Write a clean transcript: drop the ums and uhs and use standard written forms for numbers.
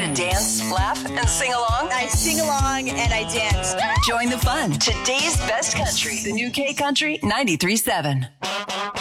to dance, laugh, and sing along? I sing along and I dance. Join the fun. Today's best country. The new K Country 93.7.